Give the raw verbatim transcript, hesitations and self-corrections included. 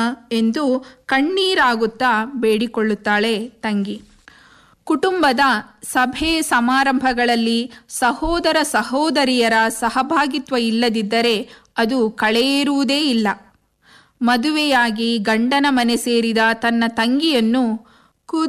ಎಂದು ಕಣ್ಣೀರಾಗುತ್ತಾ ಬೇಡಿಕೊಳ್ಳುತ್ತಾಳೆ ತಂಗಿ. ಕುಟುಂಬದ ಸಭೆ ಸಮಾರಂಭಗಳಲ್ಲಿ ಸಹೋದರ ಸಹೋದರಿಯರ ಸಹಭಾಗಿತ್ವ ಇಲ್ಲದಿದ್ದರೆ ಅದು ಕಳೆಯೇರುವುದೇ ಇಲ್ಲ. ಮದುವೆಯಾಗಿ ಗಂಡನ ಮನೆ ಸೇರಿದ ತನ್ನ ತಂಗಿಯನ್ನು